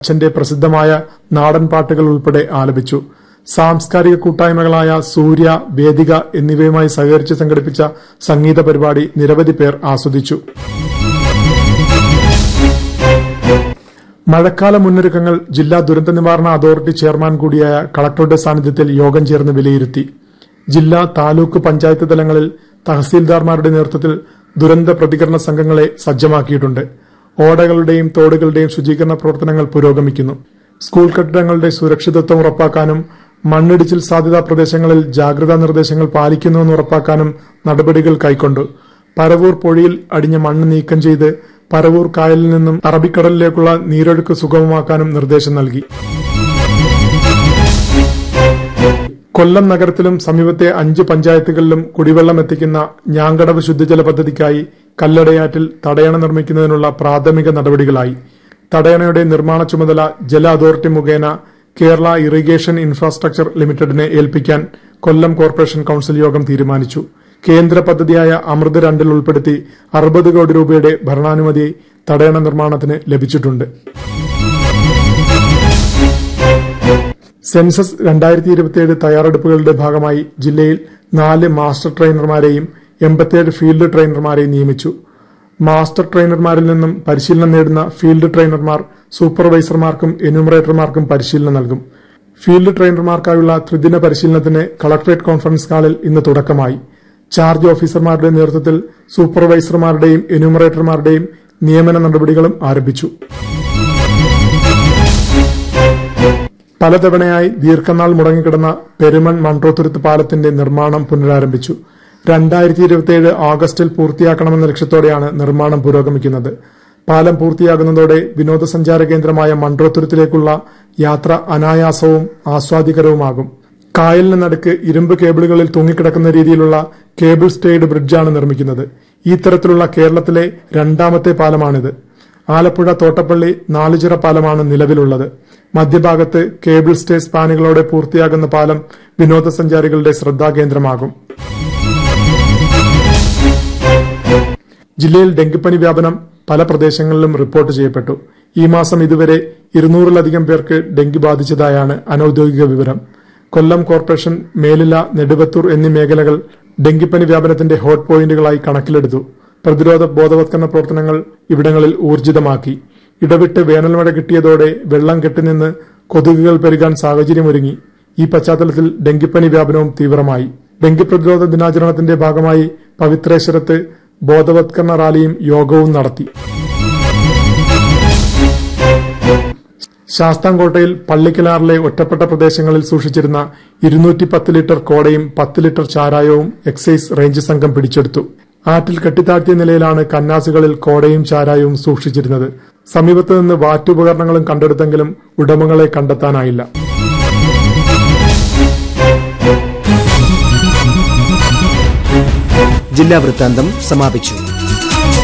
അച്ഛന്റെ പ്രസിദ്ധമായ നാടൻ പാട്ടുകൾ ഉൾപ്പെടെ ആലപിച്ചു. സാംസ്കാരിക കൂട്ടായ്മകളായ സൂര്യ, വേദിക എന്നിവയുമായി സഹകരിച്ച് സംഘടിപ്പിച്ച സംഗീത പരിപാടി നിരവധി പേർ ആസ്വദിച്ചു. മഴക്കാല മുന്നൊരുക്കങ്ങൾ ജില്ലാ ദുരന്ത നിവാരണ അതോറിറ്റി ചെയർമാൻ കൂടിയായ കളക്ടറുടെ സാന്നിധ്യത്തിൽ യോഗം ചേർന്ന് വിലയിരുത്തി. ജില്ലാ, താലൂക്ക്, പഞ്ചായത്ത് തലങ്ങളിൽ തഹസീൽദാർമാരുടെ നേതൃത്വത്തിൽ ദുരന്ത പ്രതികരണ സംഘങ്ങളെ സജ്ജമാക്കിയിട്ടുണ്ട്. ഓടകളുടെയും തോടുകളുടെയും ശുചീകരണ പ്രവർത്തനങ്ങൾ പുരോഗമിക്കുന്നു. സ്കൂൾ കെട്ടിടങ്ങളുടെ സുരക്ഷിതത്വം ഉറപ്പാക്കാനും മണ്ണിടിച്ചിൽ സാധ്യതാ പ്രദേശങ്ങളിൽ ജാഗ്രതാ നിർദ്ദേശങ്ങൾ പാലിക്കുന്നുവെന്ന് ഉറപ്പാക്കാനും നടപടികൾ കൈക്കൊണ്ടു. പരവൂർ പൊഴിയിൽ അടിഞ്ഞ മണ്ണ് നീക്കം ചെയ്ത് പരവൂർ കായലിൽ നിന്നും അറബിക്കടലിലേക്കുള്ള നീരൊഴുക്ക് സുഗമമാക്കാനും നിർദ്ദേശം നൽകി. കൊല്ലം നഗരത്തിലും സമീപത്തെ 5 പഞ്ചായത്തുകളിലും കുടിവെള്ളം എത്തിക്കുന്ന ഞാങ്കടവ് ശുദ്ധജല പദ്ധതിക്കായി കല്ലടയാറ്റിൽ തടയണ നിർമ്മിക്കുന്നതിനുള്ള പ്രാഥമിക നടപടികളായി. തടയണയുടെ നിർമ്മാണ ചുമതല ജല അതോറിറ്റി മുഖേന കേരള ഇറിഗേഷൻ ഇൻഫ്രാസ്ട്രക്ചർ ലിമിറ്റഡിനെ ഏൽപ്പിക്കാൻ കൊല്ലം കോർപ്പറേഷൻ കൌൺസിൽ യോഗം തീരുമാനിച്ചു. കേന്ദ്ര പദ്ധതിയായ അമൃത് 2-ൽ ഉൾപ്പെടുത്തി 60 കോടി രൂപയുടെ ഭരണാനുമതി തടയണ നിർമ്മാണത്തിന് ലഭിച്ചിട്ടുണ്ട്. സെൻസസ് 2027 തയ്യാറെടുപ്പുകളുടെ ഭാഗമായി ജില്ലയിൽ 4 മാസ്റ്റർ ട്രെയിനർമാരെയും 87 ഫീൽഡ് ട്രെയിനർമാരെയും നിയമിച്ചു. മാസ്റ്റർ ട്രെയിനർമാരിൽ നിന്നും പരിശീലനം നേടുന്ന ഫീൽഡ് ട്രെയിനർമാർ സൂപ്പർവൈസർമാർക്കും എന്യൂമറേറ്റർമാർക്കും പരിശീലനം നൽകും. ഫീൽഡ് ട്രെയിനർമാർക്കായുള്ള ത്രിദിന പരിശീലനത്തിന് കളക്ടറേറ്റ് കോൺഫറൻസ് ഹാളിൽ ഇന്ന് തുടക്കമായി. ചാർജ് ഓഫീസർമാരുടെ നേതൃത്വത്തിൽ സൂപ്പർവൈസർമാരുടെയും എന്യൂമറേറ്റർമാരുടെയും നിയമന നടപടികളും ആരംഭിച്ചു. പലതവണയായി ദീർഘനാൾ മുടങ്ങിക്കിടന്ന പെരുമൺ മൺട്രോത്തുരുത്ത് പാലത്തിന്റെ നിർമ്മാണം പുനരാരംഭിച്ചു. 2027 ഓഗസ്റ്റിൽ പൂർത്തിയാക്കണമെന്ന ലക്ഷ്യത്തോടെയാണ് നിർമ്മാണം പുരോഗമിക്കുന്നത്. പാലം പൂർത്തിയാകുന്നതോടെ വിനോദസഞ്ചാര കേന്ദ്രമായ മൺട്രോത്തുരുത്തിലേക്കുള്ള യാത്ര അനായാസവും ആസ്വാദികരവുമാകും. കായലിന് നടുക്ക് ഇരുമ്പ് കേബിളുകളിൽ തൂങ്ങിക്കിടക്കുന്ന രീതിയിലുള്ള കേബിൾ സ്റ്റേയ്ഡ് ബ്രിഡ്ജാണ് നിർമ്മിക്കുന്നത്. ഈ തരത്തിലുള്ള കേരളത്തിലെ 2ാമത്തെ പാലമാണിത്. ആലപ്പുഴ തോട്ടപ്പള്ളി 4ചിറ പാലമാണ് നിലവിലുള്ളത്. മധ്യഭാഗത്ത് കേബിൾ സ്റ്റേ സ്പാനുകളോടെ പൂർത്തിയാകുന്ന പാലം വിനോദസഞ്ചാരികളുടെ ശ്രദ്ധാകേന്ദ്രമാകും. ജില്ലയിൽ ഡെങ്കിപ്പനി വ്യാപനം പല പ്രദേശങ്ങളിലും റിപ്പോർട്ട് ചെയ്യപ്പെട്ടു. ഈ മാസം ഇതുവരെ 200-ലധികം പേർക്ക് ഡെങ്കി ബാധിച്ചതായാണ് അനൌദ്യോഗിക വിവരം. കൊല്ലം കോർപ്പറേഷൻ മേലില, നെടുവത്തൂർ എന്നീ മേഖലകൾ ഡെങ്കിപ്പനി വ്യാപനത്തിന്റെ ഹോട്ട് പോയിന്റുകളായി കണക്കിലെടുത്തു. പ്രതിരോധ ബോധവത്കരണ പ്രവർത്തനങ്ങൾ ഇവിടങ്ങളിൽ ഊർജിതമാക്കി. ഇടവിട്ട് വേനൽമഴ കിട്ടിയതോടെ വെള്ളം കെട്ടിനിന്ന് കൊതുകുകൾ പെരുകാൻ സാഹചര്യമൊരുങ്ങി. ഈ പശ്ചാത്തലത്തിൽ ഡെങ്കിപ്പനി വ്യാപനവും തീവ്രമായി. ഡെങ്കി പ്രതിരോധ ദിനാചരണത്തിന്റെ ഭാഗമായി പവിത്രേശ്വരത്ത് ബോധവത്കരണ റാലിയും യോഗവും നടത്തി. ശാസ്താംകോട്ടയിൽ പള്ളിക്കലാറിലെ ഒറ്റപ്പെട്ട പ്രദേശങ്ങളിൽ സൂക്ഷിച്ചിരുന്ന 210 ലിറ്റർ കോടയും 10 ലിറ്റർ ചാരായവും എക്സൈസ് റേഞ്ച് സംഘം പിടിച്ചെടുത്തു. ആറ്റിൽ കെട്ടിത്താഴ്ത്തിയ നിലയിലാണ് കന്നാസുകളിൽ കോടയും ചാരായവും സൂക്ഷിച്ചിരുന്നത്. സമീപത്ത് നിന്ന് വാറ്റുപകരണങ്ങളും കണ്ടെടുത്തെങ്കിലും ഉടമകളെ കണ്ടെത്താനായില്ല. ജില്ലാ വൃത്താന്തം സമാപിച്ചു.